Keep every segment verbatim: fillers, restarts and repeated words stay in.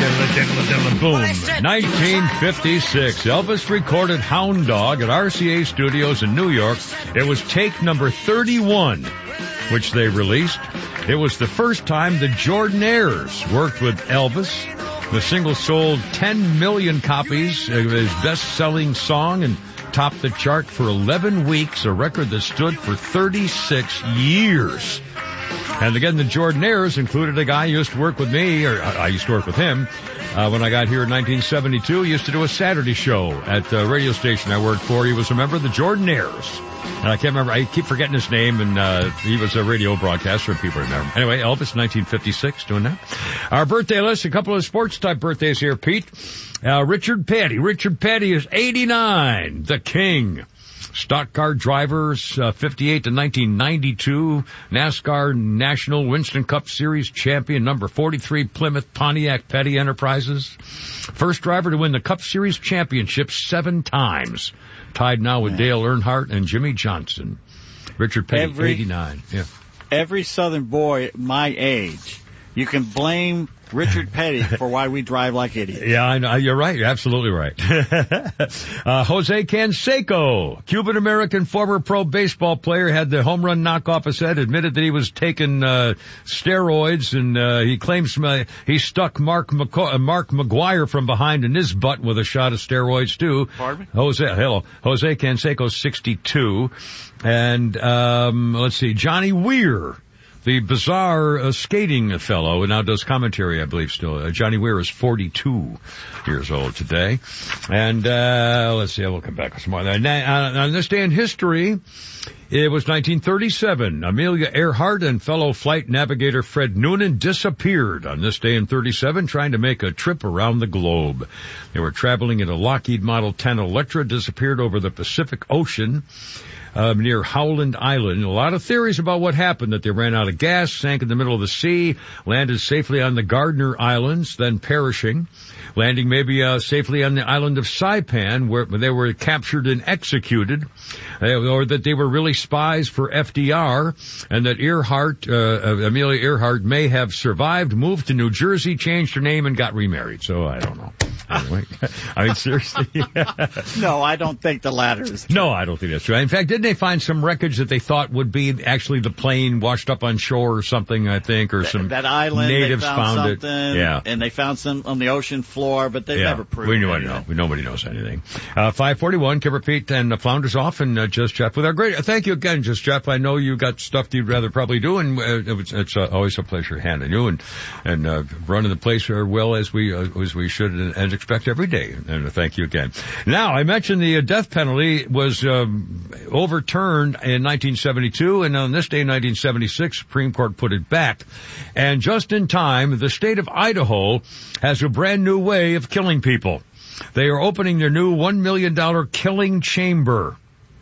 Boom. nineteen fifty-six. Elvis recorded Hound Dog at R C A Studios in New York. It was take number thirty-one, which they released. It was the first time the Jordanaires worked with Elvis. The single sold ten million copies of his best-selling song and topped the chart for eleven weeks, a record that stood for thirty-six years. And again, the Jordanaires included a guy who used to work with me, or I used to work with him, uh, when I got here in nineteen seventy-two. He used to do a Saturday show at the radio station I worked for. He was a member of the Jordanaires. And I can't remember, I keep forgetting his name, and uh he was a radio broadcaster, and people remember him. Anyway, Elvis, nineteen fifty-six, doing that. Our birthday list, a couple of sports-type birthdays here, Pete. Uh Richard Petty. Richard Petty is eighty-nine, the king. Stock car drivers, uh, fifty-eight to nineteen ninety-two, NASCAR National Winston Cup Series champion, number forty-three, Plymouth Pontiac Petty Enterprises. First driver to win the Cup Series championship seven times. Tied now with Dale Earnhardt and Jimmy Johnson. Richard Petty, every, eighty-nine. Yeah. Every Southern boy my age, you can blame Richard Petty for why we drive like idiots. Yeah, I know. You're right. You're absolutely right. uh, Jose Canseco, Cuban-American former pro baseball player, had the home run knock off his head, admitted that he was taking uh, steroids, and uh, he claims uh, he stuck Mark McCo- uh, Mark McGuire from behind in his butt with a shot of steroids, too. Pardon me? Jose, hello. Jose Canseco, sixty-two. And um, let's see, Johnny Weir, the bizarre uh, skating fellow, and now does commentary, I believe, still. Uh, Johnny Weir is forty-two years old today. And, uh, let's see, we'll come back with some more. On, on this day in history, it was nineteen thirty-seven. Amelia Earhart and fellow flight navigator Fred Noonan disappeared on this day in thirty-seven, trying to make a trip around the globe. They were traveling in a Lockheed Model ten Electra, disappeared over the Pacific Ocean. Um, near Howland Island. A lot of theories about what happened, that they ran out of gas, sank in the middle of the sea, landed safely on the Gardner Islands, then perishing, landing maybe uh, safely on the island of Saipan, where they were captured and executed, uh, or that they were really spies for F D R, and that Earhart, uh, Amelia Earhart may have survived, moved to New Jersey, changed her name, and got remarried. So I don't know. Anyway, I mean, seriously. No, I don't think the latter is true. No, I don't think that's true. In fact, didn't they find some wreckage that they thought would be actually the plane washed up on shore or something, I think, or that, some that island, natives they found, found something, it. Yeah. And they found some on the ocean floor, but they've yeah. never proved we anything. know. We Nobody knows anything. Uh, five forty-one, Kipper Pete and uh, Flounders off, and uh, Just Jeff with our great, uh, thank you again, Just Jeff. I know you got stuff you'd rather probably do, and uh, it's, it's uh, always a pleasure handling you and, and uh, running the place as well as we, uh, as we should and, and expect every day. And uh, thank you again. Now, I mentioned the uh, death penalty was um, overturned in nineteen seventy-two, and on this day in nineteen seventy-six, Supreme Court put it back. And just in time, the state of Idaho has a brand new way of killing people. They are opening their new one million dollars killing chamber.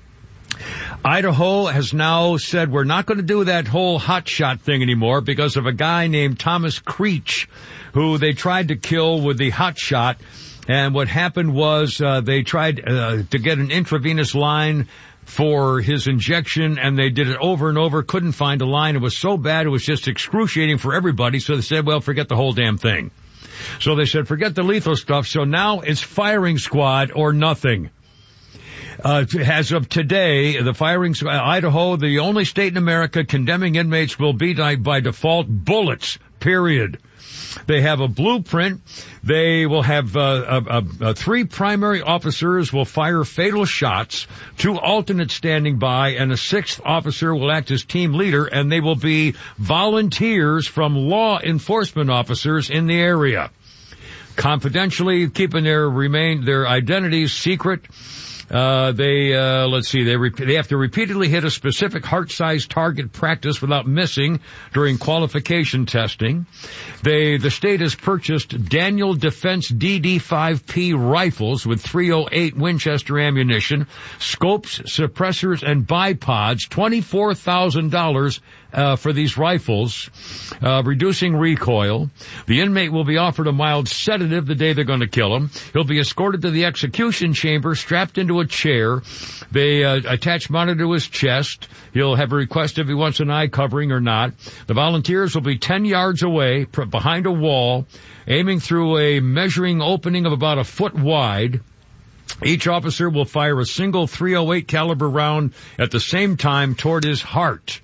Idaho has now said we're not going to do that whole hot shot thing anymore because of a guy named Thomas Creech, who they tried to kill with the hot shot. And what happened was uh, they tried uh, to get an intravenous line for his injection, and they did it over and over, couldn't find a line. It was so bad, it was just excruciating for everybody, so they said, well, forget the whole damn thing. So they said, forget the lethal stuff, so now it's firing squad or nothing. Uh, as of today, the firing squad, Idaho, the only state in America condemning inmates will be by default bullets, period. They have a blueprint. They will have uh, uh, uh, three primary officers will fire fatal shots, two alternates standing by, and a sixth officer will act as team leader, and they will be volunteers from law enforcement officers in the area, confidentially keeping their remain their identities secret. Uh, they, uh, let's see, they, re- they have to repeatedly hit a specific heart-sized target practice without missing during qualification testing. They, the state has purchased Daniel Defense D D five P rifles with three oh eight Winchester ammunition, scopes, suppressors, and bipods, twenty-four thousand dollars uh, for these rifles, uh, reducing recoil. The inmate will be offered a mild sedative the day they're going to kill him. He'll be escorted to the execution chamber, strapped into a chair. They uh, attach monitor to his chest. He'll have a request if he wants an eye covering or not. The volunteers will be ten yards away, pr- behind a wall, aiming through a measuring opening of about a foot wide. Each officer will fire a single three oh eight caliber round at the same time toward his heart.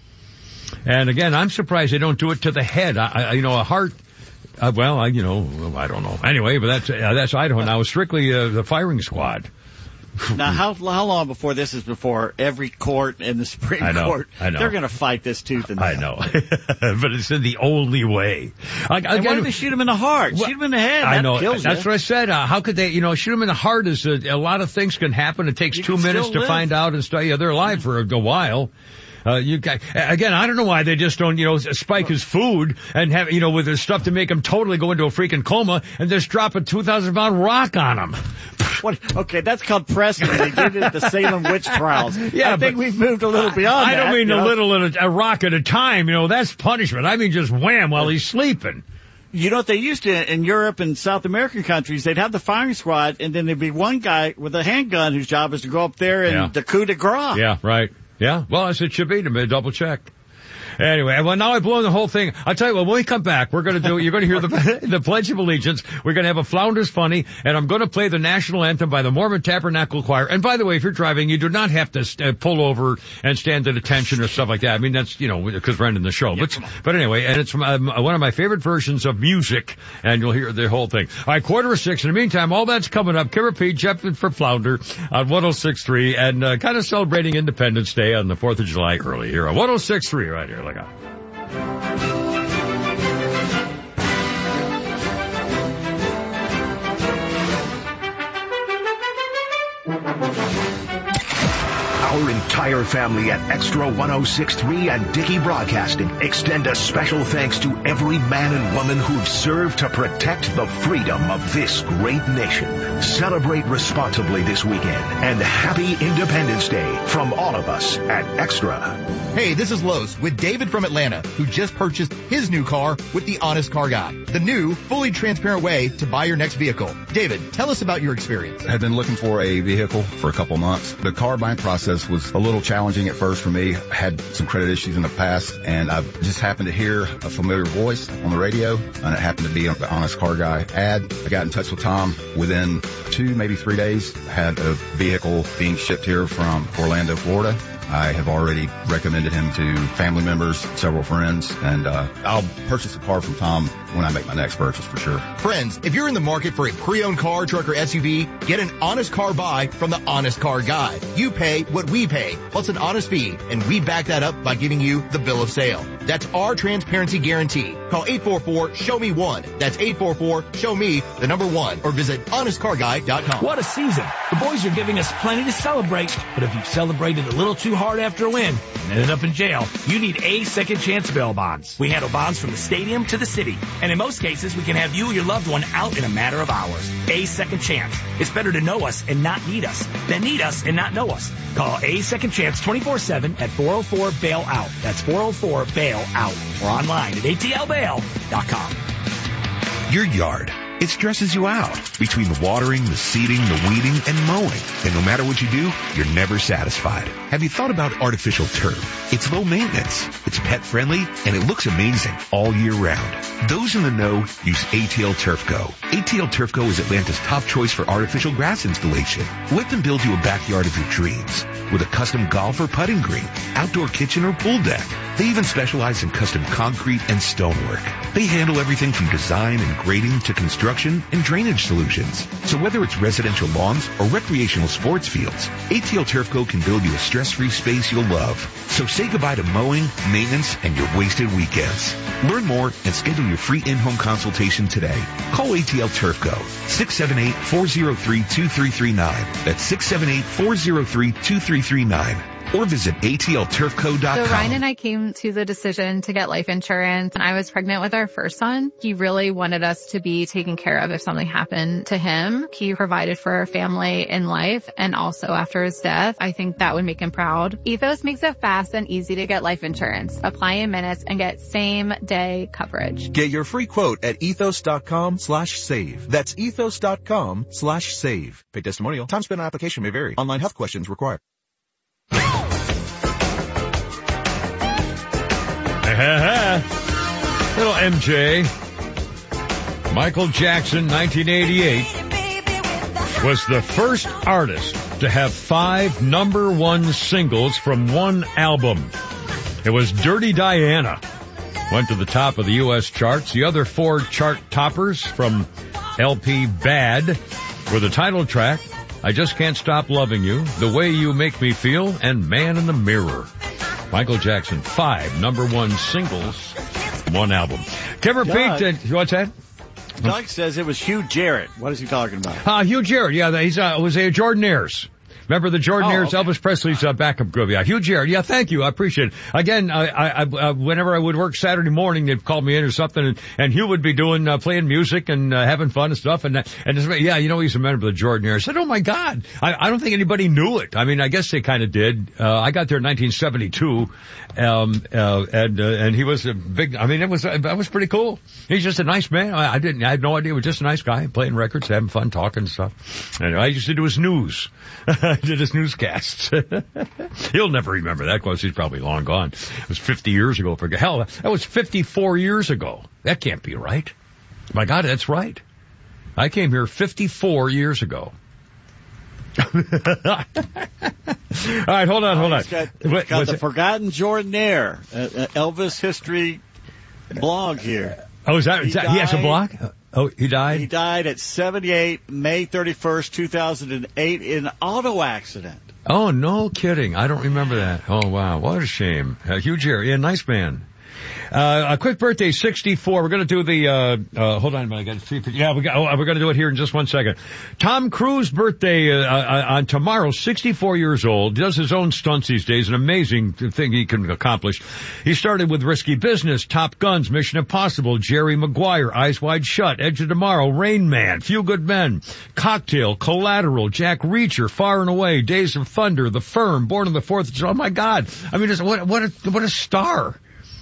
And again, I'm surprised they don't do it to the head. I, I you know, a heart, uh, well, I, you know, I don't know. Anyway, but that's, uh, that's Idaho now. It's strictly uh, the firing squad. Now, how how long before this is before every court in the Supreme I know, Court, I know. they're going to fight this tooth and nail? I know. But it's in the only way. I, and again, why do they shoot him in the heart? Well, shoot him in the head. I that know. Kills That's you. what I said. Uh, how could they, you know, shoot him in the heart is a, a lot of things can happen. It takes You two can minutes still to live. find out and stuff. Yeah, they're alive for a, a while. Uh, you got, again, I don't know why they just don't, you know, spike his food and have, you know, with his stuff to make him totally go into a freaking coma and just drop a two thousand pound rock on him. What? Okay, that's called precedent. They did it at the Salem witch trials. Yeah, I think but we've moved a little beyond I that. don't mean you a know? little at a, a rock at a time, you know, that's punishment. I mean just wham while he's sleeping. You know what they used to in Europe and South American countries? They'd have the firing squad, and then there'd be one guy with a handgun whose job is to go up there and Yeah. the coup de grace. Yeah, right. Yeah, well, as it should be to me. Double check. Anyway, well, now I've blown the whole thing. I'll tell you what, when we come back, we're going to do, you're going to hear the, the Pledge of Allegiance. We're going to have a Flounders Funny, and I'm going to play the national anthem by the Mormon Tabernacle Choir. And by the way, if you're driving, you do not have to st- pull over and stand at attention or stuff like that. I mean, that's, you know, because we're ending the show. Yeah, but, but anyway, and it's from, um, one of my favorite versions of music, and you'll hear the whole thing. All right, quarter of six. In the meantime, all that's coming up. Kira P. Jepson for Flounder on one oh six point three, and uh, kind of celebrating Independence Day on the fourth of July early here on one oh six point three right here. Look out. Our entire family at Extra one oh six point three and Dickey Broadcasting extend a special thanks to every man and woman who've served to protect the freedom of this great nation. Celebrate responsibly this weekend, and happy Independence Day from all of us at Extra. Hey, this is Los with David from Atlanta, who just purchased his new car with the Honest Car Guy, the new, fully transparent way to buy your next vehicle. David, tell us about your experience. I had been looking for a vehicle for a couple months. The car buying process was a little challenging at first for me. I had some credit issues in the past, and I just happened to hear a familiar voice on the radio, and it happened to be the Honest Car Guy ad. I got in touch with Tom. Within two, maybe three days, I had a vehicle being shipped here from Orlando, Florida. I have already recommended him to family members, several friends, and uh, I'll purchase a car from Tom when I make my next purchase for sure. Friends, if you're in the market for a pre-owned car, truck, or S U V, get an Honest Car Buy from the Honest Car Guy. You pay what we pay, plus an honest fee, and we back that up by giving you the bill of sale. That's our transparency guarantee. Call eight four four, show me one. That's eight four four, show me the number one, or visit honest car guy dot com. What a season. The boys are giving us plenty to celebrate, but if you've celebrated a little too hard after a win and ended up in jail, you need A Second Chance bail bonds. We handle bonds from the stadium to the city, and in most cases, we can have you or your loved one out in a matter of hours. A Second Chance. It's better to know us and not need us than need us and not know us. Call A Second Chance twenty-four seven at four oh four bail out. That's four oh four bail out, or online at A T L bail dot com. Your yard. It stresses you out between the watering, the seeding, the weeding, and mowing. And no matter what you do, you're never satisfied. Have you thought about artificial turf? It's low maintenance, it's pet friendly, and it looks amazing all year round. Those in the know use A T L Turf Go. A T L Turf Go is Atlanta's top choice for artificial grass installation. Let them build you a backyard of your dreams with a custom golf or putting green, outdoor kitchen or pool deck. They even specialize in custom concrete and stonework. They handle everything from design and grading to construction and drainage solutions. So whether it's residential lawns or recreational sports fields, A T L Turf Go can build you a stress-free space you'll love. So say goodbye to mowing, maintenance, and your wasted weekends. Learn more and schedule your free in-home consultation today. Call A T L Turf Go, six seven eight, four oh three, two three three nine. That's six seven eight, four oh three, two three three nine. or visit A T L turf co dot com. So Ryan and I came to the decision to get life insurance. When I was pregnant with our first son, he really wanted us to be taken care of if something happened to him. He provided for our family in life and also after his death. I think that would make him proud. Ethos makes it fast and easy to get life insurance. Apply in minutes and get same day coverage. Get your free quote at ethos.com slash save. That's ethos.com slash save. Paid testimonial. Time spent on application may vary. Online health questions required. Little M J. Michael Jackson, nineteen eighty-eight, was the first artist to have five number one singles from one album. It was Dirty Diana. Went to the top of the U S charts. The other four chart toppers from L P Bad were the title track, I Just Can't Stop Loving You, The Way You Make Me Feel, and Man in the Mirror. Michael Jackson, five number one singles, one album. Kim repeat, uh, what's that? Doug says it was Hugh Jarrett. What is he talking about? Uh, Hugh Jarrett, yeah, he's, uh, was a Jordanaires. Remember the Jordanaires, oh, okay. Elvis Presley's uh, backup group. Yeah, Hugh Jarrett. Yeah, thank you. I appreciate it. Again, I, I, I, whenever I would work Saturday morning, they'd call me in or something, and, and Hugh would be doing, uh, playing music and uh, having fun and stuff. And, and just, yeah, you know, he's a member of the Jordanaires. I said, oh my God. I, I don't think anybody knew it. I mean, I guess they kind of did. Uh, I got there in nineteen seventy-two, um, uh, and, uh, and he was a big, I mean, it was, uh, that was pretty cool. He's just a nice man. I, I didn't, I had no idea. He was just a nice guy playing records, having fun, talking and stuff. And I used to do his news. I did his newscast. He'll never remember that because he's probably long gone. It was fifty years ago. For hell, that was fifty-four years ago. That can't be right. My God, that's right. I came here fifty-four years ago. All right, hold on, hold on. He's got, he's what, got the it? Forgotten Jordanaire, uh, uh, Elvis history blog here. Oh, is that, is he, that he has a blog? Oh, he died? He died at seventy-eight, May thirty-first, two thousand eight, in an auto accident. Oh, no kidding. I don't remember that. Oh, wow. What a shame. Uh, Hugh Jarrett. Yeah, nice man. Uh, a quick birthday, sixty-four. We're going to do the, uh, uh, hold on a minute. I got to see if, yeah, we got, oh, we're going to do it here in just one second. Tom Cruise birthday, uh, uh, on tomorrow, sixty-four years old. Does his own stunts these days. An amazing thing he can accomplish. He started with Risky Business, Top Guns, Mission Impossible, Jerry Maguire, Eyes Wide Shut, Edge of Tomorrow, Rain Man, Few Good Men, Cocktail, Collateral, Jack Reacher, Far and Away, Days of Thunder, The Firm, Born on the Fourth of July. Oh my God. I mean, it's, what, what a, what a star.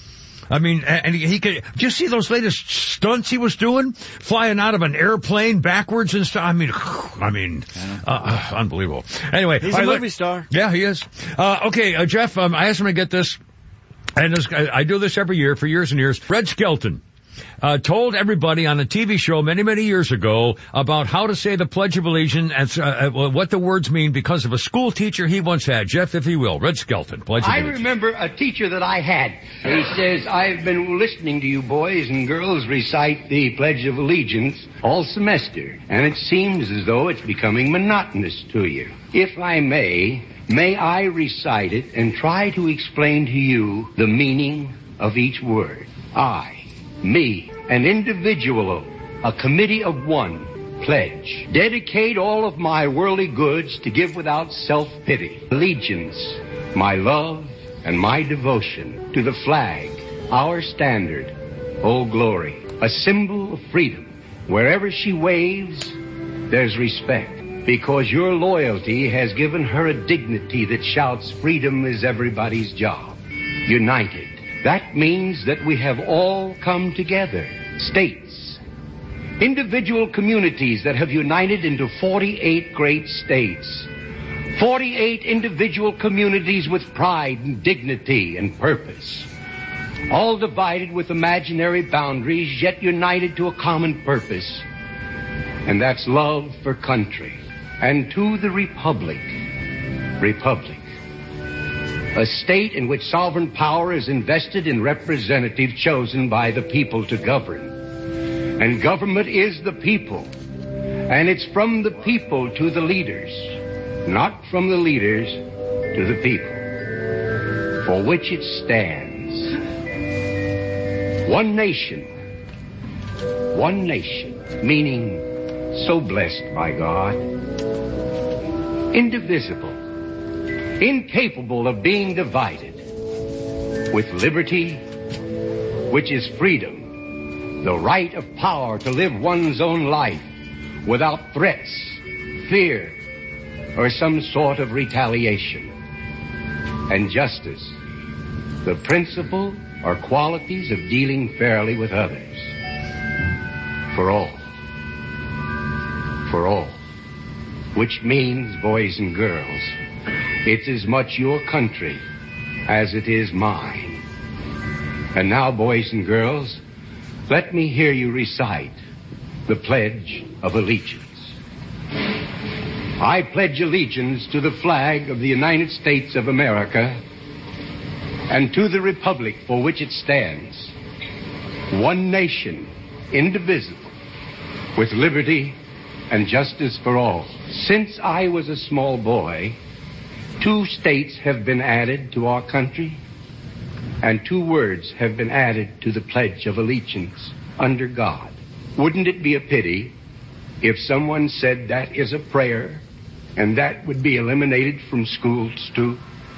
I mean, and he, he could, did you see those latest stunts he was doing? Flying out of an airplane backwards and stuff. I mean, I mean, uh, uh, unbelievable. Anyway. He's a right, movie look, star. Yeah, he is. Uh, okay, uh, Jeff, um, I asked him to get this, and this, I, I do this every year for years and years. Red Skelton. Uh, told everybody on a T V show many, many years ago about how to say the Pledge of Allegiance and uh, what the words mean because of a school teacher he once had. Jeff, if he will. Red Skelton, Pledge of I Allegiance. remember a teacher that I had. He says, I've been listening to you boys and girls recite the Pledge of Allegiance all semester, and it seems as though it's becoming monotonous to you. If I may, may I recite it and try to explain to you the meaning of each word. I. Me, an individual, a committee of one, pledge. Dedicate all of my worldly goods to give without self-pity. Allegiance, my love and my devotion to the flag, our standard, Old Glory, a symbol of freedom. Wherever she waves, there's respect, because your loyalty has given her a dignity that shouts freedom is everybody's job. United. That means that we have all come together. States. Individual communities that have united into forty-eight great states. forty-eight individual communities with pride and dignity and purpose. All divided with imaginary boundaries, yet united to a common purpose. And that's love for country. And to the Republic. Republic. A state in which sovereign power is invested in representatives chosen by the people to govern. And government is the people. And it's from the people to the leaders, not from the leaders to the people, for which it stands. One nation. One nation, meaning so blessed by God. Indivisible. incapable of being divided, with liberty, which is freedom, the right of power to live one's own life without threats, fear, or some sort of retaliation, and justice, the principle or qualities of dealing fairly with others. For all. For all. Which means, boys and girls, it's as much your country as it is mine. And now, boys and girls, let me hear you recite the Pledge of Allegiance. I pledge allegiance to the flag of the United States of America and to the republic for which it stands, one nation, indivisible, with liberty and justice for all. Since I was a small boy, two states have been added to our country, and two words have been added to the Pledge of Allegiance, under God. Wouldn't it be a pity if someone said that is a prayer, and that would be eliminated from schools too?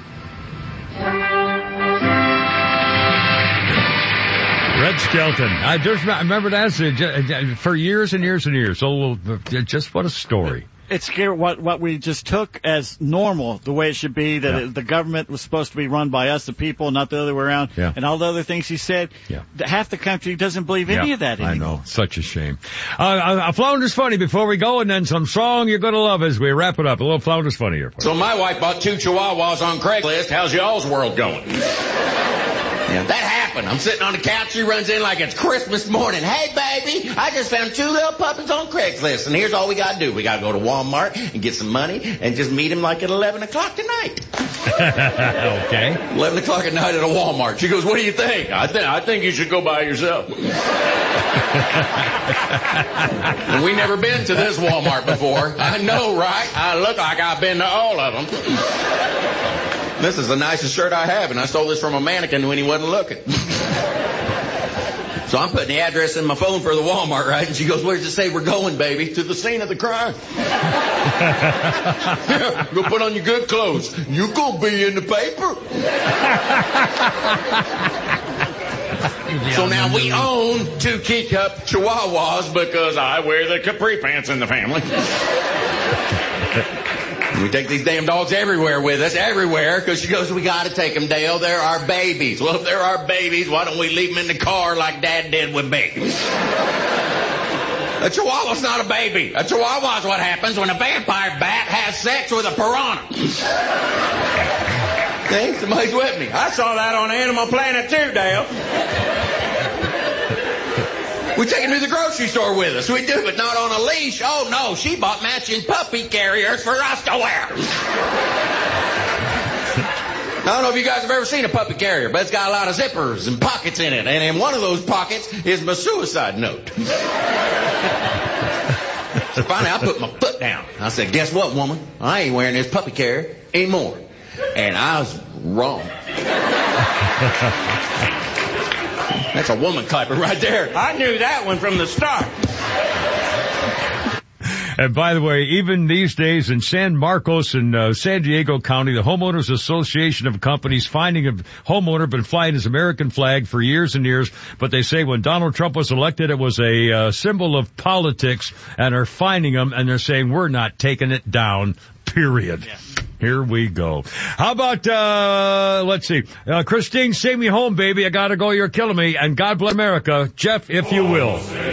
Red Skelton. I just I remember that for years and years and years. So just what a story. It's scary what what we just took as normal, the way it should be, that Yeah. it, the government was supposed to be run by us, the people, not the other way around, Yeah. and all the other things he said. Yeah. th- Half the country doesn't believe any Yeah, of that I anymore. know. Such a shame. Uh, a Flounder's Funny before we go, and then some song you're going to love as we wrap it up. A little Flounder's Funny here. So my wife bought two Chihuahuas on Craigslist. How's y'all's world going? Yeah, that happened. I'm sitting on the couch. She runs in like it's Christmas morning. Hey, baby, I just found two little puppies on Craigslist, and here's all we got to do. We got to go to Walmart and get some money and just meet him like at eleven o'clock tonight. Okay. eleven o'clock at night at a Walmart. She goes, what do you think? I, th- I think you should go by yourself. And we never been to this Walmart before. I know, right? I look like I've been to all of them. This is the nicest shirt I have, and I stole this from a mannequin when he wasn't looking. So I'm putting the address in my phone for the Walmart, right? And she goes, where does it say we're going, baby? To the scene of the crime. Yeah, go put on your good clothes. You're going to be in the paper. So now we own two Key-Cup Chihuahuas because I wear the capri pants in the family. We take these damn dogs everywhere with us, everywhere, because she goes, we got to take them, Dale. They're our babies. Well, if they're our babies, why don't we leave them in the car like Dad did with me? A Chihuahua's not a baby. A Chihuahua's what happens when a vampire bat has sex with a piranha. See? Somebody's with me. I saw that on Animal Planet too, Dale. We take him to the grocery store with us. We do, but not on a leash. Oh, no, she bought matching puppy carriers for us to wear. I don't know if you guys have ever seen a puppy carrier, but it's got a lot of zippers and pockets in it. And in one of those pockets is my suicide note. So finally, I put my foot down. I said, guess what, woman? I ain't wearing this puppy carrier anymore. And I was wrong. That's a woman typer right there. I knew that one from the start. And by the way, even these days in San Marcos and uh, San Diego County, the Homeowners Association of Companies finding a homeowner been flying his American flag for years and years. But they say when Donald Trump was elected, it was a uh, symbol of politics, and are finding him, and they're saying we're not taking it down. Period. Yeah. Here we go. How about, uh, let's see, uh, Christine, sing me home, baby. I gotta go. You're killing me. And God bless America. Jeff, if you will.